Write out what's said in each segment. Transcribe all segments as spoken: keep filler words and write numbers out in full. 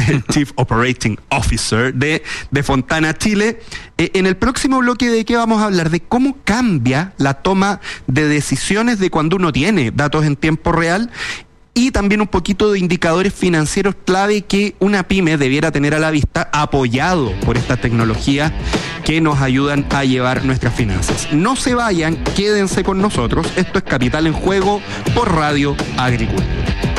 Chief Operating Officer de, de Fontana Chile. Eh, en el próximo bloque, ¿de qué vamos a hablar? De cómo cambia la toma de decisiones de cuando uno tiene datos en tiempo real, y también un poquito de indicadores financieros clave que una pyme debiera tener a la vista, apoyado por estas tecnologías que nos ayudan a llevar nuestras finanzas. No se vayan, quédense con nosotros. Esto es Capital en Juego por Radio Agricultura.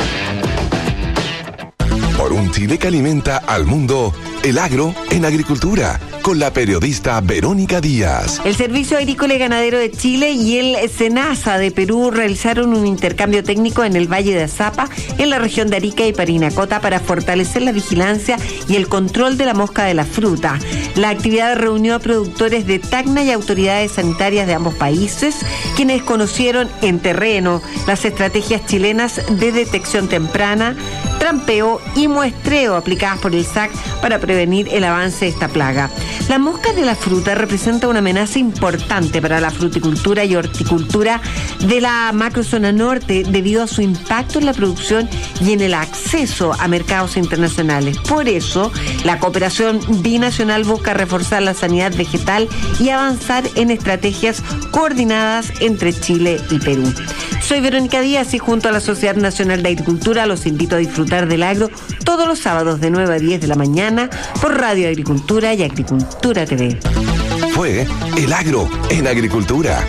Por un Chile que alimenta al mundo, el agro en agricultura, con la periodista Verónica Díaz. El Servicio Agrícola y Ganadero de Chile y el SENASA de Perú realizaron un intercambio técnico en el Valle de Azapa, en la región de Arica y Parinacota, para fortalecer la vigilancia y el control de la mosca de la fruta. La actividad reunió a productores de Tacna y autoridades sanitarias de ambos países, quienes conocieron en terreno las estrategias chilenas de detección temprana, trampeo y muestreo aplicadas por el S A C para prevenir el avance de esta plaga. La mosca de la fruta representa una amenaza importante para la fruticultura y horticultura de la macrozona norte debido a su impacto en la producción y en el acceso a mercados internacionales. Por eso, la cooperación binacional busca reforzar la sanidad vegetal y avanzar en estrategias coordinadas entre Chile y Perú. Soy Verónica Díaz y junto a la Sociedad Nacional de Agricultura los invito a disfrutar del agro todos los sábados de nueve a diez de la mañana por Radio Agricultura y Agricultura T V. Fue El Agro en Agricultura.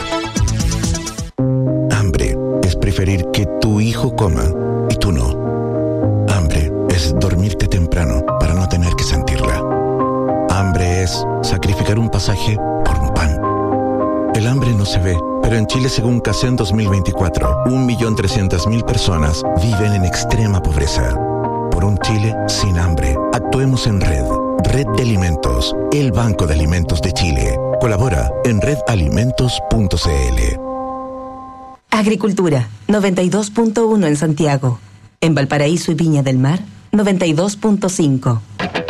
Hambre es preferir que tu hijo coma y tú no. Hambre es dormirte temprano para no tener que sentirla. Hambre es sacrificar un pasaje por un pan. El hambre no se ve, pero en Chile, según CACEN dos mil veinticuatro, un millón trescientas mil personas viven en extrema pobreza. Por un Chile sin hambre, actuemos en red. Red de Alimentos, el Banco de Alimentos de Chile. Colabora en red alimentos punto c l. Agricultura, noventa y dos punto uno en Santiago. En Valparaíso y Viña del Mar, noventa y dos punto cinco.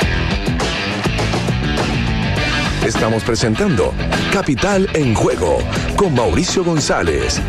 Estamos presentando Capital en Juego con Mauricio González.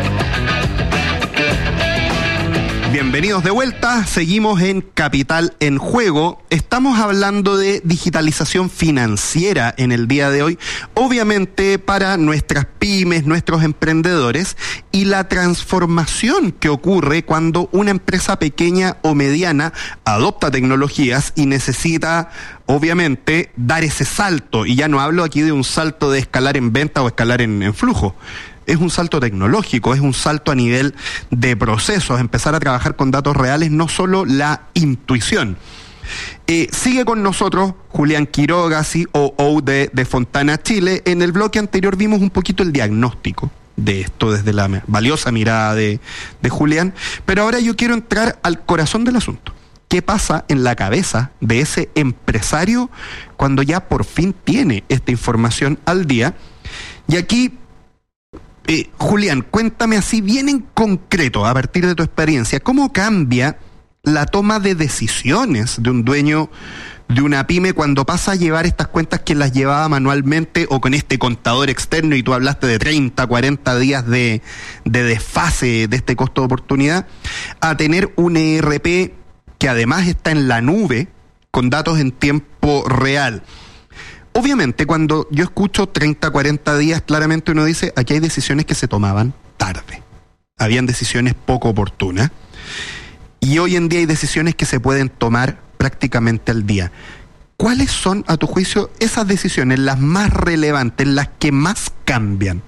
Bienvenidos de vuelta, seguimos en Capital en Juego. Estamos hablando de digitalización financiera en el día de hoy, obviamente para nuestras pymes, nuestros emprendedores, y la transformación que ocurre cuando una empresa pequeña o mediana adopta tecnologías y necesita, obviamente, dar ese salto. Y ya no hablo aquí de un salto de escalar en venta o escalar en, en flujo. Es un salto tecnológico, es un salto a nivel de procesos, empezar a trabajar con datos reales, no solo la intuición. Eh, sigue con nosotros Julián Quiroga, C O O de, de Fontana Chile. En el bloque anterior vimos un poquito el diagnóstico de esto desde la valiosa mirada de, de Julián, pero ahora yo quiero entrar al corazón del asunto. ¿Qué pasa en la cabeza de ese empresario cuando ya por fin tiene esta información al día? Y aquí... Eh, Julián, cuéntame así bien en concreto, a partir de tu experiencia, ¿cómo cambia la toma de decisiones de un dueño de una pyme cuando pasa a llevar estas cuentas que las llevaba manualmente o con este contador externo, y tú hablaste de treinta, cuarenta días de, de desfase de este costo de oportunidad, a tener un E R P que además está en la nube con datos en tiempo real? Obviamente, cuando yo escucho treinta, cuarenta días, claramente uno dice, aquí hay decisiones que se tomaban tarde. Habían decisiones poco oportunas. Y hoy en día hay decisiones que se pueden tomar prácticamente al día. ¿Cuáles son, a tu juicio, esas decisiones, las más relevantes, las que más cambian?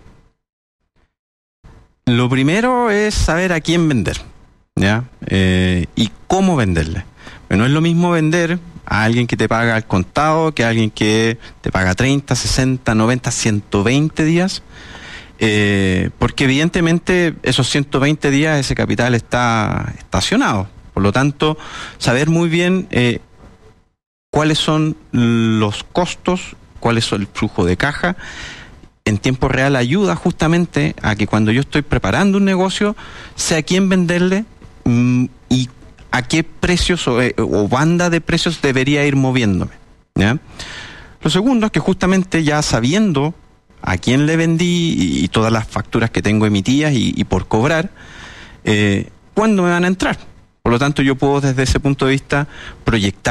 Lo primero es saber a quién vender, ¿ya? Eh, y cómo venderle. Pero no es lo mismo vender a alguien que te paga al contado que a alguien que te paga treinta, sesenta, noventa, ciento veinte días, eh, porque evidentemente esos ciento veinte días ese capital está estacionado. Por lo tanto, saber muy bien eh, cuáles son los costos, cuál es el flujo de caja en tiempo real ayuda justamente a que cuando yo estoy preparando un negocio, sé a quién venderle mmm, y a qué precios o, eh, o banda de precios debería ir moviéndome, ¿ya? Lo segundo es que justamente ya sabiendo a quién le vendí y, y todas las facturas que tengo emitidas y, y por cobrar, eh, ¿cuándo me van a entrar? Por lo tanto, yo puedo desde ese punto de vista proyectar